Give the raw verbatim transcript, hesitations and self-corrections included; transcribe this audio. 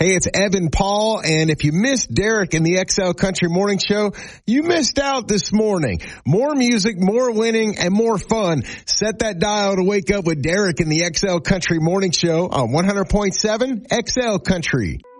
Hey, it's Evan Paul, and if you missed Derek in the X L Country Morning Show, you missed out this morning. More music, more winning, and more fun. Set that dial to wake up with Derek in the X L Country Morning Show on one hundred point seven X L Country.